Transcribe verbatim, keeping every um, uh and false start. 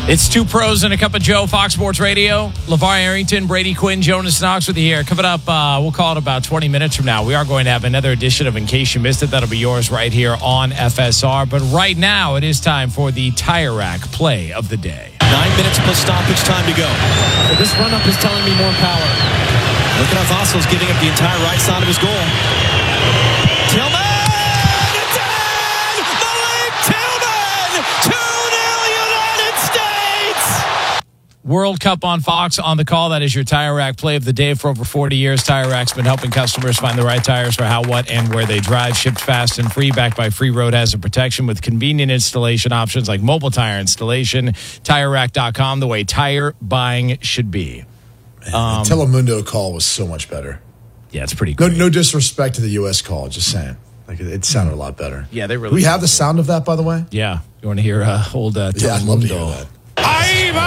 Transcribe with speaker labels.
Speaker 1: It's Two Pros and a Cup of Joe, Fox Sports Radio. LeVar Arrington, Brady Quinn, Jonas Knox with you here. Coming up, uh, we'll call it about twenty minutes from now. We are going to have another edition of In Case You Missed It. That'll be yours right here on F S R. But right now, it is time for the Tire Rack Play of the Day.
Speaker 2: Nine minutes plus stoppage time to go.
Speaker 3: So this run-up is telling me more power.
Speaker 2: Look at how Vasil's giving up the entire right side of his goal. Tillman!
Speaker 1: World Cup on Fox on the call. That is your Tire Rack Play of the Day. For over forty years, Tire Rack's been helping customers find the right tires for how, what, and where they drive. Shipped fast and free, backed by free road hazard protection with convenient installation options like mobile tire installation. Tire Rack dot com, the way tire buying should be.
Speaker 4: Um, the Telemundo call was so much better.
Speaker 1: Yeah, it's pretty
Speaker 4: No,
Speaker 1: cool.
Speaker 4: no disrespect to the U S call, just saying. Like it, it sounded a lot better.
Speaker 1: Yeah, they really
Speaker 4: Do we
Speaker 1: did.
Speaker 4: have the sound of that, by the way?
Speaker 1: Yeah. You want to hear uh, old uh, Telemundo?
Speaker 4: Yeah, I'd love to hear that.